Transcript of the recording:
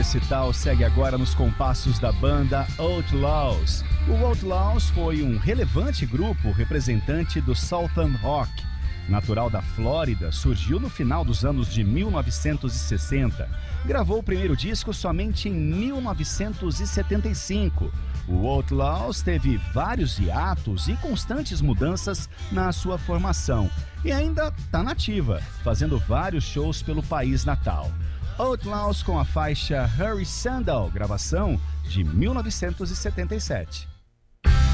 Tal segue agora nos compassos da banda Outlaws. O Outlaws foi um relevante grupo representante do Southern Rock. Natural da Flórida, surgiu no final dos anos de 1960. Gravou o primeiro disco somente em 1975. O Outlaws teve vários hiatos e constantes mudanças na sua formação. E ainda está nativa, fazendo vários shows pelo país natal. Outlaws com a faixa Hurry Sandal, gravação de 1977.